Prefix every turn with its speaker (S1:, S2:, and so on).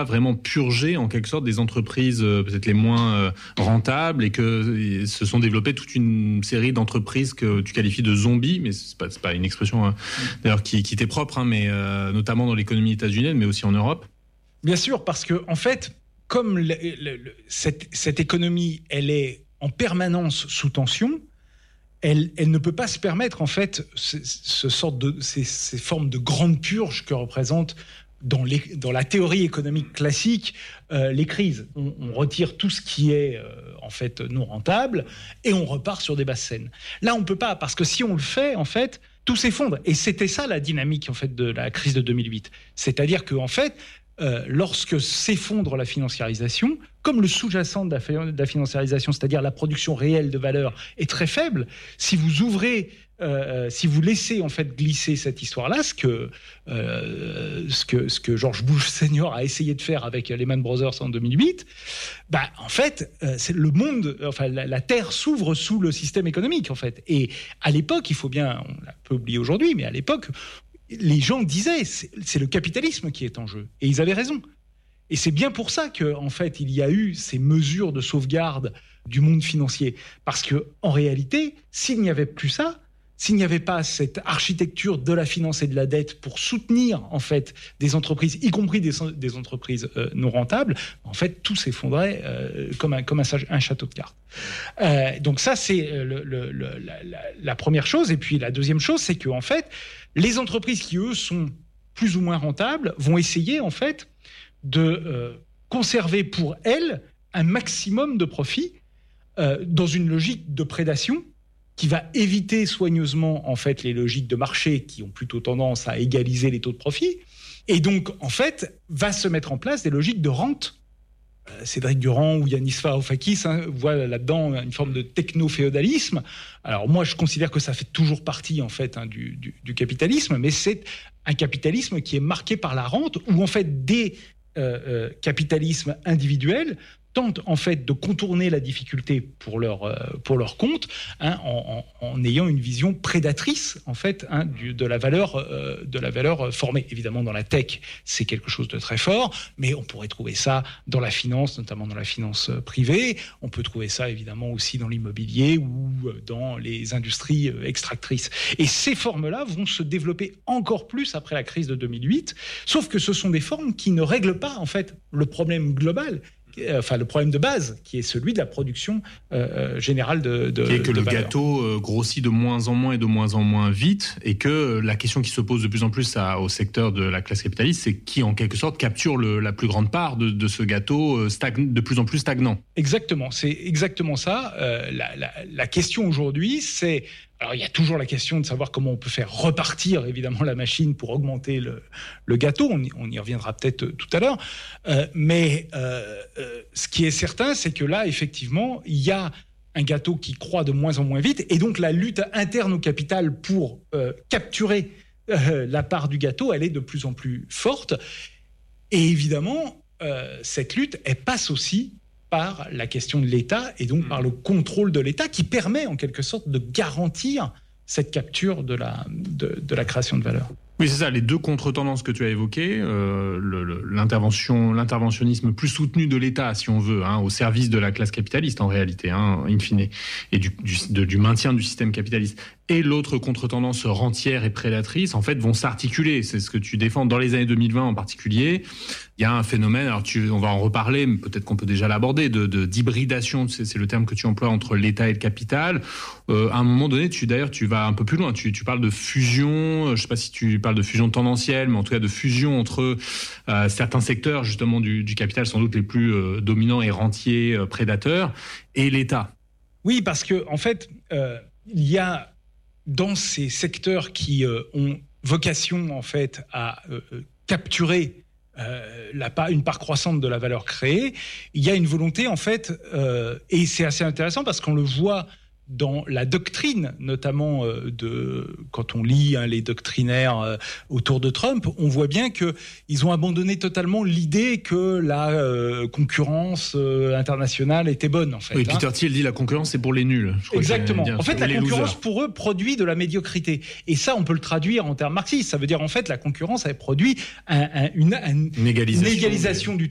S1: pas vraiment purgé en quelque sorte des entreprises peut-être les moins rentables et que se sont développées toute une série d'entreprises que tu qualifies de zombies, mais c'est pas une expression d'ailleurs qui t'est propre, mais notamment dans l'économie états-unienne, mais aussi en Europe.
S2: Bien sûr, parce que en fait, comme cette économie, elle est en permanence sous tension, elle ne peut pas se permettre en fait ces formes de grandes purges que représentent dans la théorie économique classique les crises. On retire tout ce qui est en fait non rentable et on repart sur des basses scènes. Là, on peut pas, parce que si on le fait, en fait, tout s'effondre. Et c'était ça la dynamique en fait de la crise de 2008. C'est-à-dire que en fait, lorsque s'effondre la financiarisation, comme le sous-jacent de la financiarisation, c'est-à-dire la production réelle de valeur, est très faible, si vous ouvrez, si vous laissez en fait glisser cette histoire-là, ce que George Bush Senior a essayé de faire avec Lehman Brothers en 2008, en fait, c'est le monde, enfin la Terre s'ouvre sous le système économique en fait. Et à l'époque, il faut bien, on l'a peu oublié aujourd'hui, mais à l'époque, les gens disaient c'est le capitalisme qui est en jeu, et ils avaient raison. Et c'est bien pour ça que, en fait, il y a eu ces mesures de sauvegarde du monde financier, parce que en réalité, s'il n'y avait plus ça, s'il n'y avait pas cette architecture de la finance et de la dette pour soutenir en fait des entreprises, y compris des entreprises non rentables, en fait tout s'effondrait comme un château de cartes. Donc ça c'est la première chose. Et puis la deuxième chose, c'est que en fait les entreprises qui eux sont plus ou moins rentables vont essayer en fait de conserver pour elles un maximum de profit dans une logique de prédation qui va éviter soigneusement en fait les logiques de marché qui ont plutôt tendance à égaliser les taux de profit, et donc en fait va se mettre en place des logiques de rente. Cédric Durand ou Yanis Varoufakis voient là-dedans une forme de techno-féodalisme. Alors moi je considère que ça fait toujours partie en fait du capitalisme, mais c'est un capitalisme qui est marqué par la rente, où en fait des capitalismes individuels tentent en fait de contourner la difficulté pour leur compte, en ayant une vision prédatrice en fait de la valeur formée. Évidemment dans la tech c'est quelque chose de très fort, mais on pourrait trouver ça dans la finance, notamment dans la finance privée. On peut trouver ça évidemment aussi dans l'immobilier ou dans les industries extractrices. Et ces formes-là vont se développer encore plus après la crise de 2008, sauf que ce sont des formes qui ne règlent pas en fait le problème global. Enfin, le problème de base, qui est celui de la production générale de qui est que
S1: le
S2: valeur.
S1: Gâteau grossit de moins en moins et de moins en moins vite, et que la question qui se pose de plus en plus au secteur de la classe capitaliste, c'est qui, en quelque sorte, capture la plus grande part de ce gâteau de plus en plus stagnant.
S2: Exactement, c'est exactement ça. La question aujourd'hui, c'est... Alors, il y a toujours la question de savoir comment on peut faire repartir, évidemment, la machine pour augmenter le gâteau. On y reviendra peut-être tout à l'heure. Mais ce qui est certain, c'est que là, effectivement, il y a un gâteau qui croît de moins en moins vite. Et donc, la lutte interne au capital pour capturer la part du gâteau, elle est de plus en plus forte. Et évidemment, cette lutte, elle passe aussi par la question de l'État et donc par le contrôle de l'État qui permet en quelque sorte de garantir cette capture de la création de valeur.
S1: Oui, c'est ça, les deux contre-tendances que tu as évoquées, l'interventionnisme plus soutenu de l'État, si on veut, au service de la classe capitaliste en réalité, in fine, et du maintien du système capitaliste, et l'autre contre-tendance rentière et prédatrice, en fait, vont s'articuler. C'est ce que tu défends dans les années 2020 en particulier. Il y a un phénomène, alors on va en reparler, mais peut-être qu'on peut déjà l'aborder, d'hybridation, c'est le terme que tu emploies, entre l'État et le capital. À un moment donné, tu vas un peu plus loin, tu parles de fusion, je ne sais pas si tu parles de fusion tendancielle, mais en tout cas de fusion entre certains secteurs justement du capital, sans doute les plus dominants et rentiers, prédateurs, et l'État.
S2: Oui, parce que en fait, il y a dans ces secteurs qui ont vocation en fait à capturer une part croissante de la valeur créée, il y a une volonté en fait, et c'est assez intéressant parce qu'on le voit dans la doctrine, notamment quand on lit les doctrinaires autour de Trump, on voit bien qu'ils ont abandonné totalement l'idée que la concurrence internationale était bonne, en fait.
S1: Oui, Peter Thiel dit la concurrence, c'est pour les nuls.
S2: Exactement. En fait, la concurrence, pour eux, produit de la médiocrité. Et ça, on peut le traduire en termes marxistes. Ça veut dire, en fait, la concurrence, elle produit une égalisation du